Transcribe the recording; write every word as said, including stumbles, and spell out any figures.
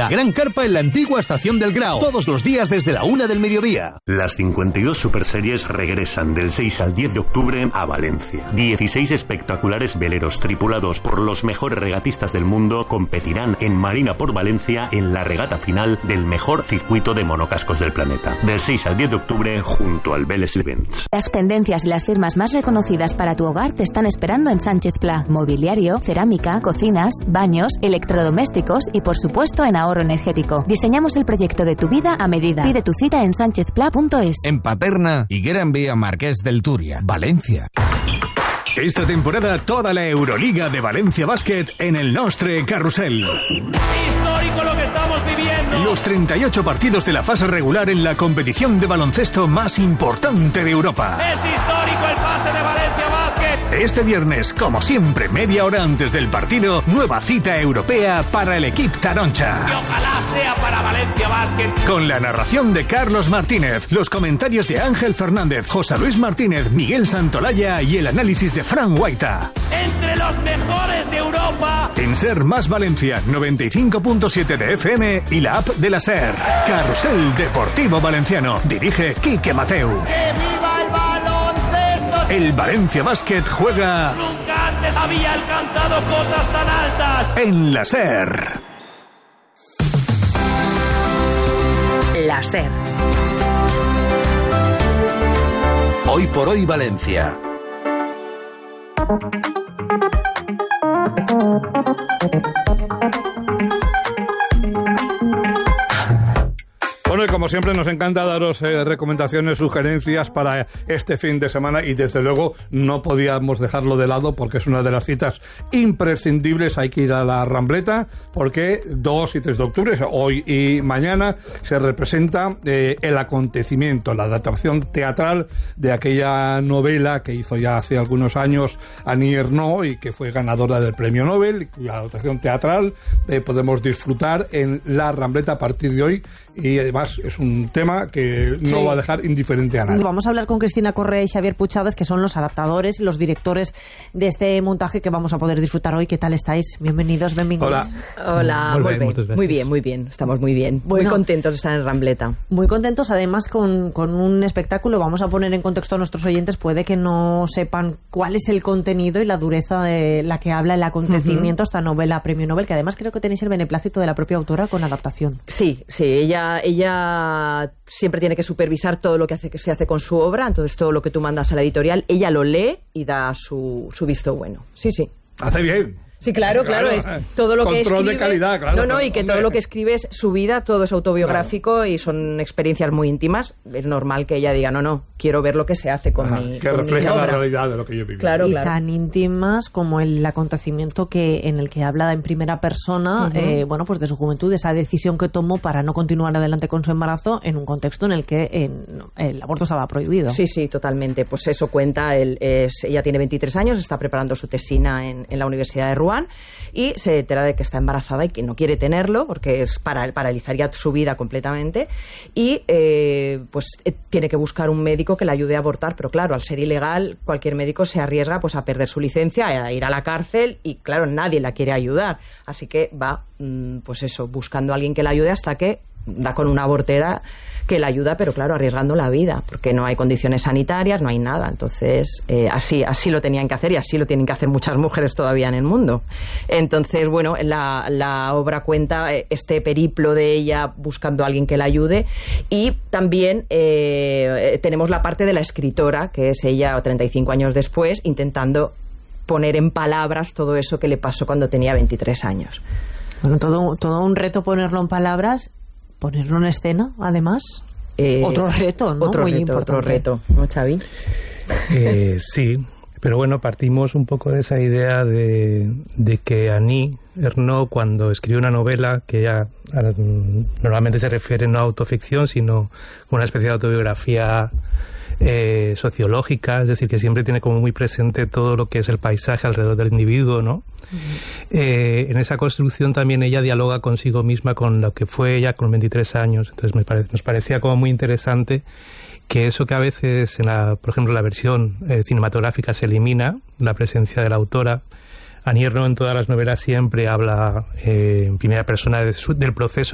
La gran carpa en la antigua estación del Grao, todos los días desde la una del mediodía. Las cincuenta y dos Superseries regresan del seis al diez de octubre a Valencia. dieciséis espectaculares veleros tripulados por los mejores regatistas del mundo competirán en Marina por Valencia en la regata final del mejor circuito de monocascos del planeta. Del seis al diez de octubre junto al Vélez Events. Las tendencias y las firmas más reconocidas para tu hogar te están esperando en Sánchez Pla. Mobiliario, cerámica, cocinas, baños, electrodomésticos y por supuesto en ahorro energético. Diseñamos el proyecto de tu vida a medida. Pide tu cita en sánchez pla punto es. En Paterna, Higuera Envía Marqués del Turia, Valencia. Esta temporada toda la Euroliga de Valencia Basket en el Nostre Carrusel. Histórico lo que estamos viviendo. Los treinta y ocho partidos de la fase regular en la competición de baloncesto más importante de Europa. Es histórico el pase de Valencia Basket. Este viernes, como siempre, media hora antes del partido, nueva cita europea para el equipo Taroncha. Y ojalá sea para Valencia Basket. Con la narración de Carlos Martínez, los comentarios de Ángel Fernández, José Luis Martínez, Miguel Santolaya y el análisis de Fran Guaita. Entre los mejores de Europa. En Ser Más Valencia, noventa y cinco punto siete de F M y la app de la Ser. Carrusel Deportivo Valenciano. Dirige Quique Mateu. ¡Que viva el baloncesto! El Valencia Basket juega... Nunca antes había alcanzado cotas tan altas. En la Ser. La Ser. Hoy por hoy Valencia. Bueno, y como siempre nos encanta daros eh, recomendaciones, sugerencias para este fin de semana y desde luego no podíamos dejarlo de lado porque es una de las citas imprescindibles. Hay que ir a la Rambleta porque dos y tres de octubre, hoy y mañana, se representa eh, el acontecimiento, la adaptación teatral de aquella novela que hizo ya hace algunos años Annie Ernaux y que fue ganadora del premio Nobel, cuya adaptación teatral eh, podemos disfrutar en la Rambleta a partir de hoy. Y además es un tema que no sí. va a dejar indiferente a nadie. Vamos a hablar con Cristina Correa y Xavier Puchadas, que son los adaptadores y los directores de este montaje que vamos a poder disfrutar hoy. ¿Qué tal estáis? Bienvenidos, bienvenidos. Hola. Hola, muy bien, muy bien, muy bien, muy bien. Estamos muy bien. Bueno, muy contentos de estar en Rambleta. Muy contentos, además, con, con un espectáculo. Vamos a poner en contexto a nuestros oyentes. Puede que no sepan cuál es el contenido y la dureza de la que habla el acontecimiento, uh-huh. esta novela Premio Nobel, que además creo que tenéis el beneplácito de la propia autora con adaptación. Sí, sí, ella ella siempre tiene que supervisar todo lo que hace que se hace con su obra, entonces todo lo que tú mandas a la editorial, ella lo lee y da su, su visto bueno. Sí, sí. Hace bien. Sí, claro, claro, claro, es todo lo que escribe... Control de calidad, claro. No, no, claro, y que hombre. todo lo que escribe es su vida, todo es autobiográfico, claro. Y son experiencias muy íntimas. Es normal que ella diga, no, no, quiero ver lo que se hace con Ajá, mi que con refleja mi la obra. realidad de lo que yo viví. Claro, y claro. tan íntimas como el acontecimiento que en el que habla en primera persona, uh-huh. eh, bueno, pues de su juventud, de esa decisión que tomó para no continuar adelante con su embarazo en un contexto en el que en, el aborto estaba prohibido. Sí, sí, totalmente. Pues eso cuenta, el, es, ella tiene veintitrés años, está preparando su tesina en, en la Universidad de Rouen y se entera de que está embarazada y que no quiere tenerlo porque es para, paralizaría su vida completamente y eh, pues eh, tiene que buscar un médico que le ayude a abortar, pero claro, al ser ilegal cualquier médico se arriesga pues a perder su licencia, a ir a la cárcel y claro, nadie la quiere ayudar, así que va mmm, pues eso, buscando a alguien que la ayude hasta que da con una abortera que la ayuda, pero claro, arriesgando la vida, porque no hay condiciones sanitarias, no hay nada. Entonces, eh, así, así lo tenían que hacer y así lo tienen que hacer muchas mujeres todavía en el mundo. Entonces, bueno, la, la obra cuenta este periplo de ella buscando a alguien que la ayude y también eh, tenemos la parte de la escritora, que es ella treinta y cinco años después, intentando poner en palabras todo eso que le pasó cuando tenía veintitrés años. Bueno, todo, todo un reto ponerlo en palabras, ponerlo en escena, además. Eh, otro reto, ¿no? Otro Muy reto, importante. otro reto, ¿no, Xavi? Eh, sí, pero bueno, partimos un poco de esa idea de, de que Annie Ernaux, cuando escribe una novela, que ella normalmente se refiere no a autoficción, sino a una especie de autobiografía eh, sociológica, es decir, que siempre tiene como muy presente todo lo que es el paisaje alrededor del individuo, ¿no? Uh-huh. Eh, en esa construcción también ella dialoga consigo misma con lo que fue ella con veintitrés años, entonces me pare- nos parecía como muy interesante que eso que a veces, en la, por ejemplo, la versión eh, cinematográfica se elimina, la presencia de la autora. Annie Ernaux en todas las novelas siempre habla eh, en primera persona de su, del proceso